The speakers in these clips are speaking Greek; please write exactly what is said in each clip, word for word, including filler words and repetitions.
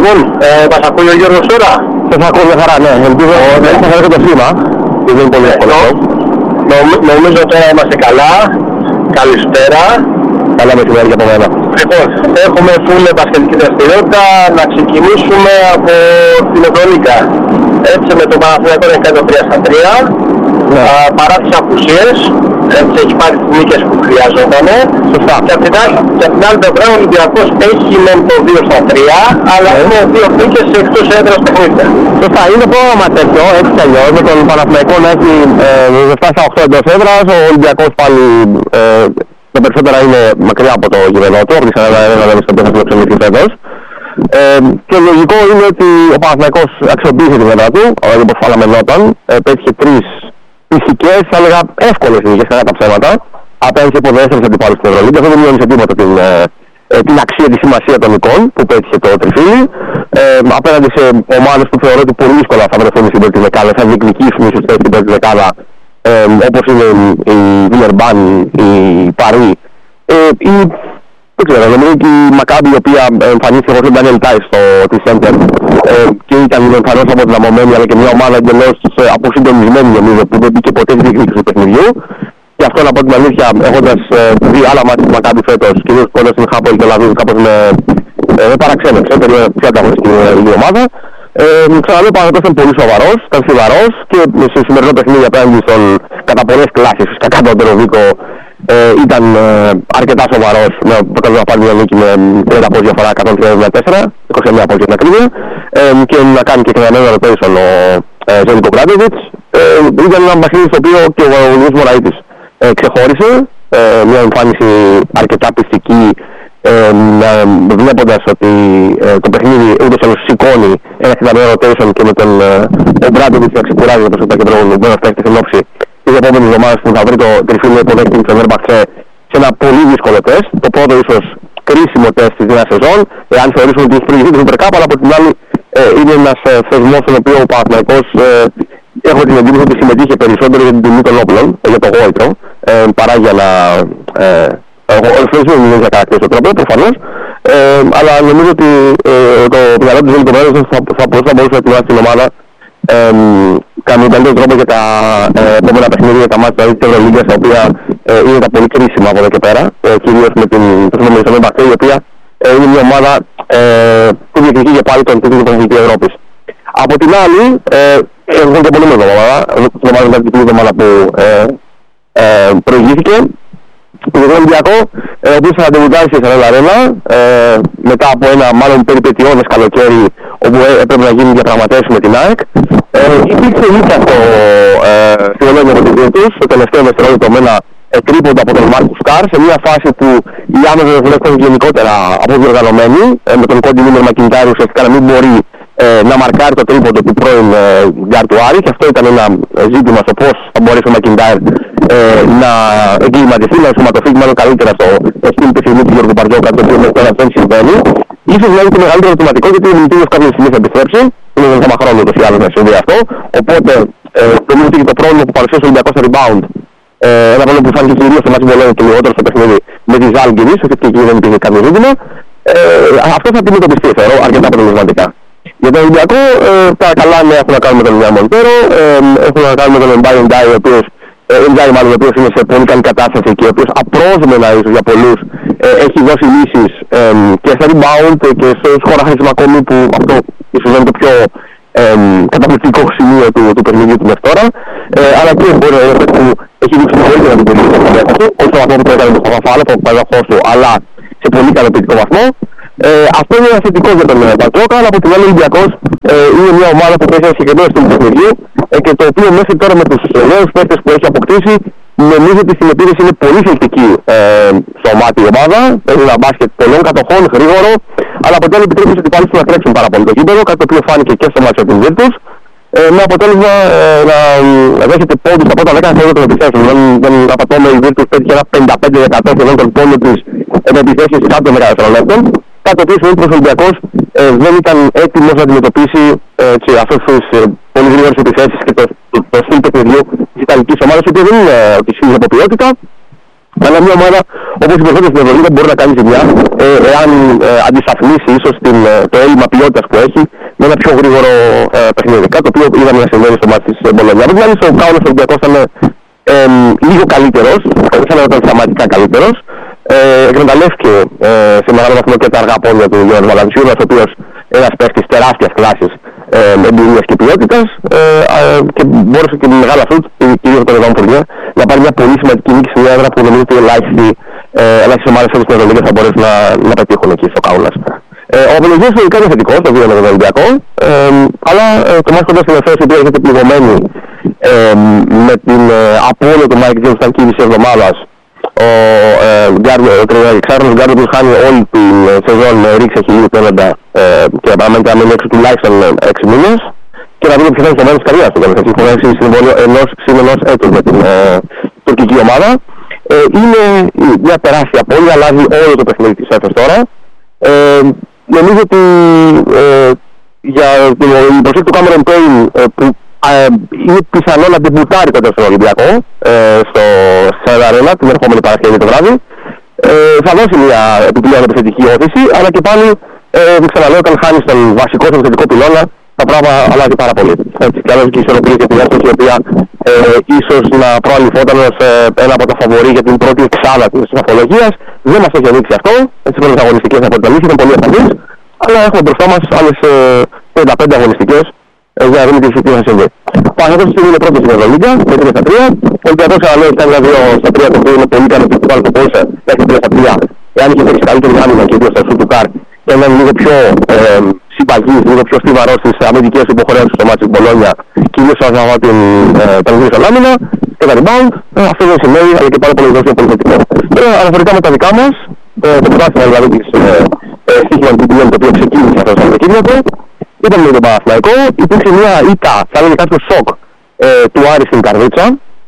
Λοιπόν, ε, μας ακούει ο Γιώργος τώρα. Σας ακούω μια χαρά, ναι. Ελπίζω να έχετε χαρά το σήμα. Δεν είναι πολύ εύκολο. Νομίζω τώρα είμαστε καλά. Καλησπέρα. Καλά μεσημέρι από μένα. Λοιπόν, έχουμε φούλε μπασκετική δραστηριότητα. Να ξεκινήσουμε από την Ευρωλίγκα. Έτσι με το Παναθηναϊκό να κάνει το τρία στα τρία. Ναι. Α, παρά τις απουσίες. Έτσι έχει πάρει τις νίκες που χρειαζόταν. Σωστά. Και από την άλλη, και από την άλλη πλευρά ο Ολυμπιακός έχει μεν το δύο στα τρία, αλλά ναι. είναι δύο νίκες σε εκτός έδρας παιχνίδια. Σωστά, είναι πρόγραμμα τέτοιο, έτσι κι αλλιώς, με τον Παναθηναϊκό να έχει ε, εφτά στα οκτώ εντός έδρας, ο Ολυμπιακός πάλι ε, τα περισσότερα είναι μακριά από το γηπεδό του, από τη Σαράντα Αρένα δεν στο πέθας φιλοξενηθεί φέτος. Ε, και λογικό είναι ότι ο Παναθηναϊκός αξιοποίησε την έδρα του, όπως φαλαμενόταν, ε, πέτυχε τρεις φυσικές, θα έλεγα εύκολες νίκες κατά τα ψέματα, απέναντι από δεύτερους αντιπάλους στην Ευρωλίγκα. Αυτό δεν μειώνει σε τίποτα την, ε, την αξία, τη σημασία των εικόνων που πέτυχε το τριφύλι. Ε, απέναντι σε ομάδες που θεωρώ ότι πολύ δύσκολα θα βρεθούν στην πρώτη δεκάδα, θα διεκδικήσουν ίσως στην πρώτη δεκάδα, ε, όπως είναι η Βιλερμπάν, η Παρί, ε, η, δεν ξέρω, νομίζω και η Μακάμπη, η οποία εμφανίστηκε όπως τον Ντάνιελ Τάις στο T-Center ε, και ήταν εμφανώς αποδυναμωμένη, αλλά και μια ομάδα εντελώς ε, αποσυντονισμένη, νομίζω, που δεν μπήκε ποτέ στη διεκδίκηση του παιχνιδιού. Και αυτό να πω την αλήθεια, έχοντας ε, δει άλλα μάτια του Μακάμπη φέτος, κυρίως πρώτα στην Χάπολ και Λαβίδη, κάπως με, ε, με παραξένεψε, περίμενα πιο ανταγωνιστική η ομάδα. Ε, ξαναλέω, ο Παναθηναϊκός ήταν πολύ σοβαρός, ήταν σοβαρός και σε σημερινό παιχνίδι απέναντι στον κατά πολλές κλάσεις, κατά τον Τεροβίκο, ε, ήταν ε, αρκετά σοβαρός, με αποτέλεσμα να πάρει μια νίκη με τριάντα πόντους διαφορά, εκατόν τριάντα τέσσερα, είκοσι εννέα πόντους για την ακρίβεια, ε, και να κάνει και κανένα rotation ο ε, Ζέλικο Κράτοβιτς. Ε, ήταν ένα παιχνίδι στο οποίο και ο Λουίς Μωραΐτης ε, ξεχώρισε, ε, μια εμφάνιση αρκετά πιστική, ε, ε, βλέποντας ότι ε, το παιχνίδι ούτως ή άλλως σηκώνει ένα χιλιάδε rotation και με τον ε, Μπράντοβιτς να ξεκουράζει το προσωπικό και πρέπει να φτάσει στην όψη τις επόμενες εβδομάδες που θα βρει το τριφύλιο υποδέχτη του Φενέρμπαχτσε σε ένα πολύ δύσκολο τεστ, το πρώτο ίσως κρίσιμο τεστ της νέας σεζόν, εάν θεωρήσουμε ότι έχει προηγηθεί το Super Cup, αλλά από την άλλη ε, είναι ένας ε, θεσμός στον οποίο ο Παναθηναϊκός ε, έχω την εντύπωση ότι συμμετείχε περισσότερο για την τιμή των όπλων, για το γόητρο, ε, παρά για να ε, δεν είναι για χαρακτήριο τρόπο, προφανώς, ε, αλλά νομίζω ότι ε, το μυαλό του Ζέλικο Κράτοβιτς θα, θα, θα μπορούσε να ετοιμάσει την ομάδα ε, κάνουν καλύτερο τρόπο για τα ε, επόμενα παιχνίδια, για τα μάτια δηλαδή, της Ευρωλίγκας, τα οποία ε, είναι τα πολύ κρίσιμα από εδώ και πέρα, ε, κυρίως με την Φενέρμπαχτσε Μπαχτέ, η οποία ε, είναι μια ομάδα ε, που διεκδικεί και πάλι τον τίτλο του Πρωταθλητή Ευρώπης. Από την άλλη, ε, έχουμε και πολύ μεγάλη εβδομάδα, την εβδομάδα μετά την εβδομάδα που ε, ε, προηγήθηκε, τον Ολυμπιακό, ο οποίος θα αντεβουτάσει στη Σαράντα Αρένα ε, μετά από ένα μάλλον περιπετειώδες καλοκαίρι όπου έπρεπε να γίνουν διαπραγματεύσεις με την ΑΕΚ. Ε, υπήρξε ήττα στο φιλολόγιο από την Βίρτους, στο τελευταίο δευτερόλεπτο με ένα ε, τρίποντο από τον Μάρκους Κάρ, σε μια φάση που οι άμεσες βουλευτές γενικότερα αποδιοργανωμένοι, ε, με τον Κόντι Μίνερ Μακιντάρη ουσιαστικά να μην μπορεί ε, να μαρκάρει το τρίποντο του πρώην ε, γκάρ του Άρη, και αυτό ήταν ένα ζήτημα στο πώς θα μπορέσει ο Μακιντάρη ε, να εγκληματιστεί, να ενσωματωθεί μάλλον καλύτερα στο στυλ παιχνιδιού του Γιώργου Μπαρτζόκα, το οποίο μέχρι τώρα δεν συμβαίνει. Ίσως να είναι το μεγαλύτερο ερωτηματικό, γιατί ο Δημητρίου κάποια στιγμή θα επιστρέψει, είναι ένα χρόνο ούτως ή άλλως να συμβεί αυτό. Οπότε ε, νομίζω ότι και το πρόβλημα που παρουσίασε ο Ολυμπιακός στο rebound, ε, ένα πρόβλημα που φάνηκε κυρίως στο μάτι Μπολόνια και λιγότερο στο παιχνίδι με τη Ζάλγκιρις, γιατί και εκεί δεν υπήρχε κάποιο ζήτημα, ε, αυτό θα αντιμετωπιστεί, θεωρώ, αρκετά αποτελεσματικά. Για τον Ολυμπιακό, ε, τα καλά νέα έχουν να κάνουν με τον Ιλιά Μοντέρο, ε, έχουν να κάνουν με τον Εμπάι Ντάι, ο οποίος Εντζάι μάλλον, ο οποίος είναι σε πολύ καλή κατάσταση και ο οποίος απρόσμενα ίσως για πολλούς ε, έχει δώσει λύσεις ε, και σε rebound και σε σχοράχισμα ακόμη, που αυτό ίσως είναι το πιο ε, καταπληκτικό σημείο του, του παιχνιδιού του μέχρι τώρα, ε, αλλά και μπορεί να είναι αυτό που έχει δείξει πολύ καλύτερα την περιοχή του Ολυμπιακού, όχι στο βαθμό που το έκανε με τον Φαφάλα, το παραδοχό του, αλλά σε πολύ ικανοποιητικό βαθμό. Ε, αυτό είναι ένα θετικό για τον Μπαρτζόκα, αλλά από την άλλη ο Ολυμπιακός ε, είναι μια ομάδα που παίζει ένα συγκεκριμένο στυλ παιχνιδιού ε, και το οποίο μέχρι τώρα με τους νέους παίκτες που έχει αποκτήσει νομίζω ότι στην επίδεση είναι πολύ θετική ε, στο μάτι η ομάδα. Παίζει ένα μπάσκετ πολλών κατοχών, γρήγορο, αλλά από την άλλη επιτρέπει ότι πάλι να τρέξουν πάρα πολύ το γήπεδο, κάτι το οποίο φάνηκε και στο μάτι του Βίρτους. Ε, με αποτέλεσμα ε, να, να δέχεται πόντους στα πρώτα δέκα δευτερόλεπτα των επιθέσεων. Δεν, δεν απατώμε, η Βίρτους πέτυχε ένα πενήντα πέντε τοις εκατό σχεδόν των πόντων της με επιθέσεις κάτω των δέκα δευτερολέπτων. Κάτι το οποίο σημαίνει ότι ο Ολυμπιακός ε, δεν ήταν έτοιμος να αντιμετωπίσει ε, αυτές τις ε, πολύ γρήγορες επιθέσεις και το, το, το στυλ παιχνιδιού της Ιταλικής ομάδας, η οποία δεν είναι της φύσης από ποιότητα, Αλλά μια ομάδα όπως η περισσότερη στην Ευρωλίγα μπορεί να κάνει ζημιά ε, εάν ε, αντισταθμίσει ίσως την, το έλλειμμα ποιότητας που έχει με ένα πιο γρήγορο ε, παιχνίδι. Κάτι το οποίο είδαμε να συμβαίνει στο μάτι της Μπολόνια. Δηλαδή ο Κάουνας Ολυμπιακός ήταν ε, λίγο καλύτερος, δεν ήταν θεαματικά καλύτερος. Ε, εκμεταλλεύτηκε ε, σε μεγάλο βαθμό και τα αργά πόδια του Γιώργου Βαλαντσιούνας, ο οποίος ένας παίκτης τεράστιας κλάσης ε, εμπειρίας και ποιότητας ε, ε, και μπόρεσε και με μεγάλα σουτ, κυρίως το Ρεδόν Φουρνιέ, να πάρει μια πολύ σημαντική νίκη στην έδρα που νομίζω ότι ελάχιστοι ελάχιστες ομάδες όλες στην Ευρωλίγα θα μπορέσουν να, να πετύχουν εκεί στο Κάουνας. Ε, ο Απολογής τελικά είναι θετικός, το δύο με τον Ολυμπιακό, ε, αλλά ε, το μάτς κοντά στην Εθέση, η οποία έρχεται πληγωμένη ε, με την ε, απώλεια του Μάικ Τζέιμς σαν κίνηση εβδομάδας. Ο Ξάρνος Γκάρντος χάνει όλη την σεζόν με ρίξε χιλίου πέναντα και παραμένει να μείνει έξω τουλάχιστον έξι μήνες και να δούμε ποιο θα είναι το μέλλον της καριέρας του. Έχει υπογράψει συμβόλαιο ενός συν ενός έτους με την ε, τουρκική ομάδα. Ε, είναι μια τεράστια απώλεια, αλλάζει όλο το παιχνίδι της Έφες τώρα. Ε, νομίζω ότι ε, για την προσέγγιση του Κάμερον Πέιν που ε, είναι πιθανό να ντεμπουτάρει τότε στον Ολυμπιακό ε, στο Σέρα Αρένα την ερχόμενη Παρασκευή το βράδυ. Ε, θα δώσει μια επιπλέον επιθετική όθηση, αλλά και πάλι ε, ξαναλέω, όταν χάνει τον βασικό σου επιθετικό πυλώνα, τα πράγματα αλλάζει πάρα πολύ. Έτσι, και άλλως και η ισορροπία και την έστωση, η οποία ε, ίσως να προαλυφόταν ως ε, ένα από τα φαβορί για την πρώτη εξάδα της βαθμολογίας. Δεν μας έχει ανοίξει αυτό. Έτσι, πρώτες αγωνιστικές από την αλήθεια ήταν πολύ ασφαλείς, αλλά έχουμε μπροστά μας άλλες ε, πενήντα πέντε αγωνιστικές ε, για να δούμε τι θα συμβεί. Ο Παναθηναϊκός αυτή είναι πρώτος στην Ευρωλίγκα, με τρία στα τρία. Ο Ολυμπιακός ξαναλέω ήταν ένα δύο στα τρία, το οποίο είναι πολύ ικανοποιητικό, αλλά το μπορούσε να έχει τρία στα τρία. Εάν είχε παίξει καλύτερη άμυνα και ιδίως στα σουτ του Καρ, και να είναι λίγο πιο ε, συμπαγής, λίγο πιο στιβαρός στις αμυντικές υποχρεώσεις στο μάτι της Μπολόνια, κυρίως όσον αφορά την τραγουδία στην άμυνα και τα rebound. Ε, αυτό δεν σημαίνει, αλλά και πάρα πολύ δόση πολύ θετικό. Τώρα, αναφορικά με τα δικά μας, ε, το πράσινο δηλαδή της στοίχημα του Πιλιών, το οποίο ξεκίνησε αυτό το Σαββατοκύριακο, ήταν με τον Παναθηναϊκό, υπήρξε μια ήττα, θα έλεγε κάποιο σοκ ε, του Άρη στην Καρδίτσα,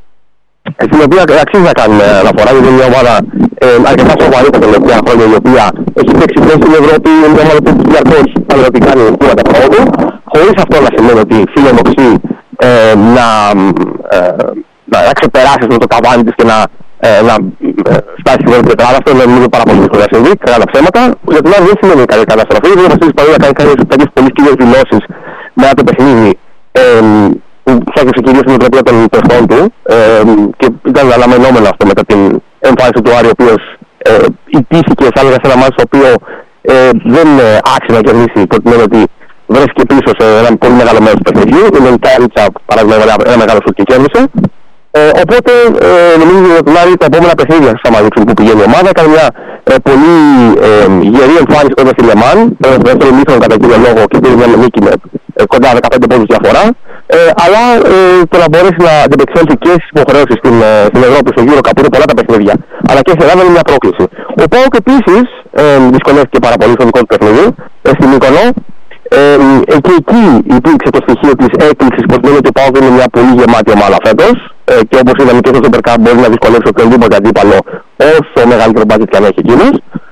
στην οποία αξίζει να κάνουμε αναφορά, γιατί είναι μια ομάδα ε, αρκετά σοβαρή τα τελευταία χρόνια, η οποία έχει παίξει θέση στην Ευρώπη, είναι μια ομάδα που διαρκώς ότι κάνει βήματα πρόοδου, χωρίς αυτό να σημαίνει ότι φιλοδοξεί ε, να, ε, να, να ξεπεράσει το ταβάνι της και να, ε, να ε, φτάσει στην Ευρώπη τετράδα. Αυτό είναι νομίζω πάρα πολύ δύσκολο να συμβεί, κατά τα ψέματα. Για την άλλη δεν σημαίνει καλή καταστροφή, δεν μας παρόλο να κάνει κάποιες πολύ κύριες δηλώσεις μετά το παιχνίδι. Ε, που ψάχνει κυρίως στην οτροπία των παιχτών του ε, και ήταν αναμενόμενο αυτό μετά την εμφάνιση του Άρη, ο οποίος ε, ιτήθηκε, θα έλεγα, σε ένα μάτι το οποίο ε, δεν ε, άξιζε να κερδίσει, προτιμώνει ότι βρέθηκε πίσω σε ένα πολύ μεγάλο μέρος του παιχνιδιού, με την Κάριτσα παράδειγμα ένα μεγάλο σουτ και κέρδισε. Ε, οπότε ε, νομίζω ότι τον Άρη τα επόμενα παιχνίδια θα μας δείξουν που πηγαίνει η ομάδα. Έκανε μια ε, πολύ ε, γερή εμφάνιση κοντά στη Λεμάν, ε, στο δεύτερο μήχρονο κατά κύριο λόγο και πήρε μια νίκη με ε, κοντά δεκαπέντε πόντους διαφορά. Ε, αλλά ε, το να μπορέσει να αντεπεξέλθει και στις υποχρεώσεις στην, ε, στην Ευρώπη, στο Euro Cup, είναι πολλά τα παιχνίδια, αλλά και στην Ελλάδα είναι μια πρόκληση. Ο ΠΑΟΚ επίσης ε, δυσκολεύτηκε πάρα πολύ στο δικό του παιχνίδι, ε, στην Μύκονο. Ε, ε, και εκεί υπήρξε το στοιχείο της έκπληξης, πως λέει ότι ο ΠΑΟΚ είναι μια πολύ γεμάτη ομάδα φέτος ε, και όπως είδαμε και στο Super Cup μπορεί να δυσκολεύσει οποιονδήποτε αντίπαλο όσο μεγαλύτερο budget και αν έχει εκείνος.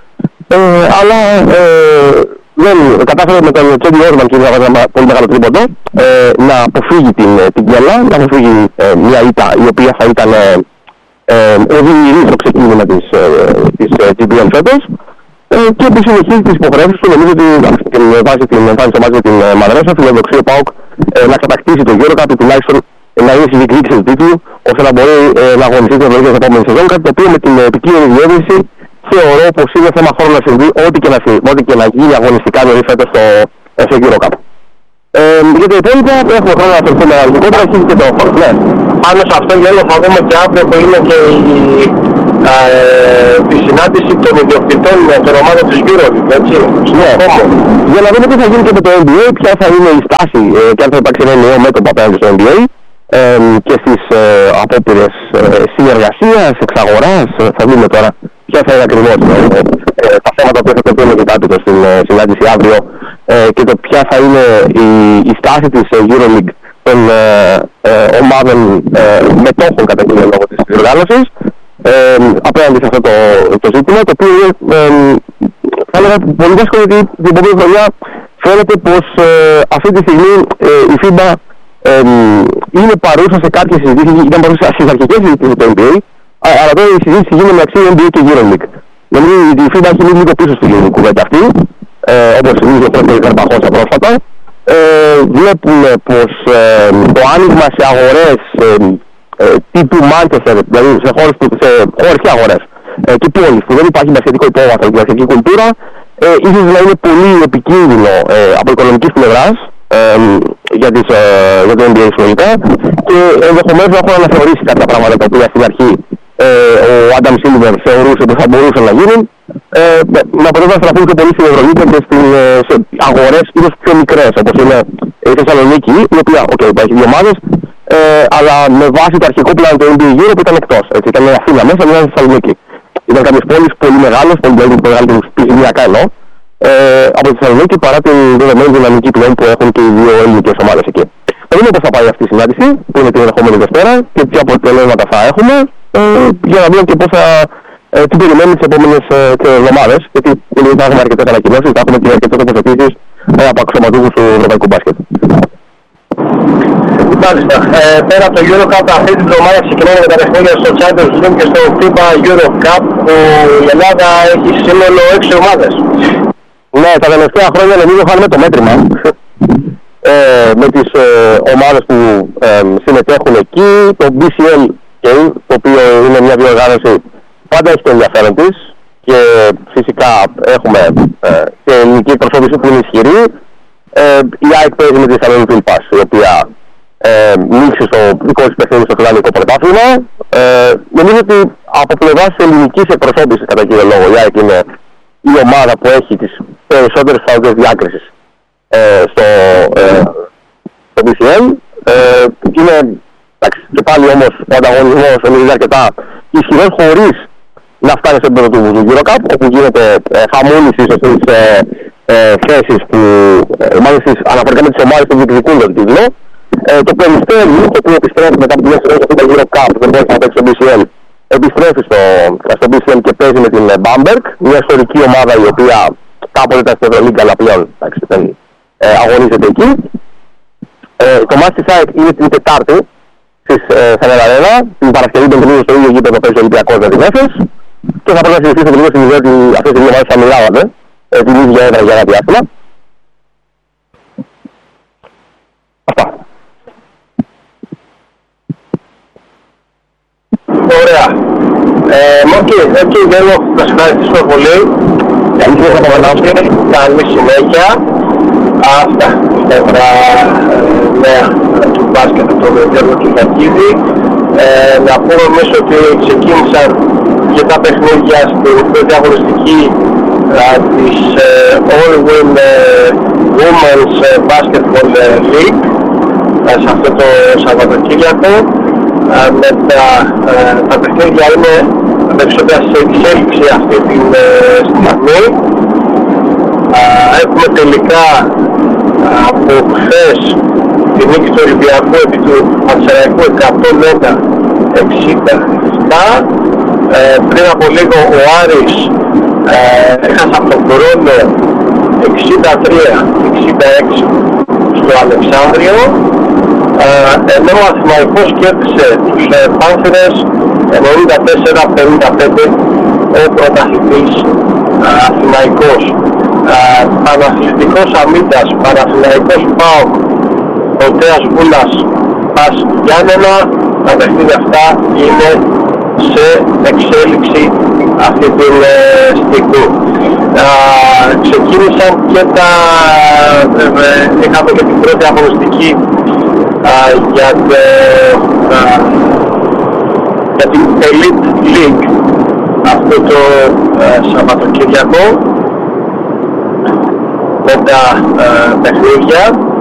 Ε, αλλά ε, δεν κατάφερε με τον Τσέντι Όρμαν και ένα πολύ μεγάλο τρίποντο ε, να αποφύγει την, την γκέλα, να αποφύγει ε, μια ήττα η οποία θα ήταν ε, ε, οδυνηρή στο ξεκίνημα της, ε, της ε, τζι μπι ελ φέτος ε, και που συνεχίζει τις υποχρεώσεις του. Νομίζω ότι με βάση την εμφάνιση μάτια με την ε, Μαδρέσα φιλοδοξεί ο ΠΑΟΚ ε, να κατακτήσει το Euro Cup, τουλάχιστον ε, να είναι στη διεκδίκηση του τίτλου, ώστε να μπορεί ε, να αγωνιστεί την Ευρωλίγα την επόμενη σεζόν, κάτι το οποίο με την επικείμενη διεύρυνση θεωρώ πως είναι θέμα χρόνου να συμβεί ό,τι και να, ό,τι και να γίνει αγωνιστικά δηλαδή φέτος στο Euro Cup. Ε, για τα υπόλοιπα έχουμε χρόνο να ασχοληθούμε αργότερα, αρχίζει και το χώρο. Ναι. Πάνω σε αυτό για θα δούμε και αύριο που είναι και η, ε, τη συνάντηση των ιδιοκτητών των ομάδων της Euroleague, έτσι. Ναι. Για να δούμε τι θα γίνει και με το N B A, ποια θα είναι η στάση ε, και αν θα υπάρξει ένα νέο μέτωπο απέναντι στο N B A ε, και στις ε, απόπειρες ε, συνεργασίας, εξαγοράς, ε, θα δούμε τώρα ποια θα είναι ακριβώς ε, ε, τα θέματα που θα το πούμε και κάτω στην ε, συνάντηση αύριο ε, και το ποια θα είναι η, η στάση της ε, EuroLeague των ε, ε, ομάδων ε, μετόχων κατά κύριο λόγο της διοργάνωσης ε, απέναντι σε αυτό το, το ζήτημα, το οποίο είναι ε, θα έλεγα πολύ δύσκολο, γιατί την επόμενη χρονιά φαίνεται πως ε, αυτή τη στιγμή ε, η FIBA ε, είναι παρούσα σε κάποιες συζητήσεις, ήταν παρούσα στις αρχικές συζητήσεις του N B A, Αλλά τώρα η συζήτηση γίνεται μεταξύ N B A και EuroLeague. Νομίζω ότι η FIBA έχει μείνει λίγο πίσω στη κουβέντα αυτή, ε, όπως θυμίζει ο πρώτος Καρπαχώσα πρόσφατα. Ε, βλέπουμε πως ε, το άνοιγμα σε αγορές ε, ε, τύπου Manchester, δηλαδή σε χώρες, σε χώρες και αγορές ε, και πόλεις που δεν υπάρχει μπασκετικό υπόβαθρο και μπασκετική κουλτούρα, ε, ίσως να είναι πολύ επικίνδυνο ε, από οικονομικής πλευράς ε, για, τις, ε, για το N B A συνολικά και ενδεχομένως να έχουν αναθεωρήσει κάποια πράγματα τα οποία στην αρχή ε, ο Άνταμ Σίλβερ θεωρούσε ότι θα μπορούσαν να γίνουν, ε, να μπορούν να στραφούν πιο πολύ στην Ευρωλίγκα και στην, σε αγορές ίσως πιο μικρές, όπως είναι η Θεσσαλονίκη, η οποία, οκ, okay, υπάρχει δύο ομάδες, ε, αλλά με βάση το αρχικό πλάνο του N B A Europe ήταν εκτός, έτσι, ήταν Αθήνα μέσα, μια Θεσσαλονίκη. Ήταν κάποιες πόλεις πολύ μεγάλες, πολύ μεγαλύτερες πληθυσμιακά εννοώ, ε, από τη Θεσσαλονίκη παρά την δεδομένη δυναμική πλέον που έχουν και οι δύο ελληνικές ομάδες εκεί. Θα δούμε πώς θα πάει αυτή η συνάντηση, που είναι την ερχόμενη Δευτέρα και τι αποτελέσματα θα έχουμε, ε, για να δούμε και πώς θα, ε, τι περιμένουμε τις επόμενες ε, εβδομάδες, γιατί θα έχουμε αρκετές ανακοινώσεις, θα έχουμε και αρκετές τοποθετήσεις ε, από αξιωματούχους του ευρωπαϊκού μπάσκετ. Μάλιστα. Ε, πέρα από το EuroCup, αυτή την εβδομάδα ξεκινάμε με τα παιχνίδια στο Champions League και στο FIBA EuroCup, που η Ελλάδα έχει σύνολο έξι ομάδες. Ναι, τα τελευταία χρόνια νομίζω χάνουμε το μέτρημα ε, με τις ε, ομάδες που ε, συμμετέχουν εκεί. Το μπι σι ελ, το οποίο είναι μια διοργάνωση, πάντα έχει το ενδιαφέρον της και φυσικά έχουμε ε, και ελληνική εκπροσώπηση που είναι ισχυρή. Ε, η ΑΕΚ παίζει με τη Θεσσαλονίκη Τουλπάς, η οποία ε, νίκησε στο δικό της παιχνίδι στο φιλανδικό πρωτάθλημα. Ε, νομίζω ότι από πλευράς της ελληνικής εκπροσώπησης, κατά κύριο λόγο, η ΑΕΚ είναι η ομάδα που έχει τις περισσότερες φάουλες διάκρισης ε, στο, ε, στο μπι σι ελ. Ε, είναι, εντάξει, και πάλι όμως ο ανταγωνισμός είναι αρκετά ισχυρός χωρίς να φτάνει σε επίπεδο του EuroCup, όπου γίνεται ε, χαμούληση στις ε, ε, θέσεις που, ε, μάλλον στις, αναφορικά με τις ομάδες που διεκδικούν τον τίτλο. Ε, το Περιστέρι, το οποίο επιστρέφει μετά από μια σειρά στο EuroCup, δεν μπορεί να παίξει στο μπι σι ελ, επιστρέφει στο, στο μπι σι ελ και παίζει με την Bamberg, μια ιστορική ομάδα η οποία κάποτε ήταν στην Ευρωλίγκα, αλλά πλέον ε, αγωνίζεται εκεί. Ε, το μάτς της ΑΕΚ είναι την Τετάρτη στις Φενέρ Αρένα, την Παρασκευή των Τρίτων στο ίδιο γήπεδο παίζει ο Ολυμπιακός με την Έφες και θα πρέπει να συζητήσω λίγο στην ιδέα ότι αυτές οι δύο ομάδες θα μιλάγανε ε, την ίδια έδρα για ένα διάστημα. Αυτά. Ωραία. Μόκη, έτσι Γιώργο, να σας ευχαριστήσω πολύ. Καλή συνέχεια. Αυτά τα νέα του μπάσκετ από τον Γιώργο Κυριακίδη. Ε, να πούμε εμείς ότι ξεκίνησαν και τα παιχνίδια στην πρώτη αγωνιστική της All Win Women's Basketball League σε αυτό το Σαββατοκύριακο. Με τα, τα παιχνίδια είναι περισσότερα σε εξέλιξη αυτή τη στιγμή. Έχουμε τελικά από χθες τη νίκη του Ολυμπιακού επί του Πανσεραϊκού εκατόν ενενήντα εξήντα επτά. Ε, πριν από λίγο ο Άρης ε, έχασε από τον χρόνο εξήντα τρία εξήντα έξι στο Αλεξάνδριο, ε, ενώ ο Αθηναϊκός κέρδισε τους ε, Πάνθηρες ενενήντα τέσσερα πενήντα πέντε, ο πρωταθλητής ε, Αθηναϊκός. Ε, Παναθλητικός Αμύντας, Παναθηναϊκός ΠΑΟΚ, Πρωτέας Βούλας, Πας Γιάννενα. Τα παιχνίδια αυτά είναι σε εξέλιξη αυτή τη ε, στιγμή. Ε, ξεκίνησαν και τα ε, είχαμε και την πρώτη αγωνιστική ε, για, το, ε, για την Elite League αυτό το ε, Σαββατοκύριακο με τα ε, παιχνίδια.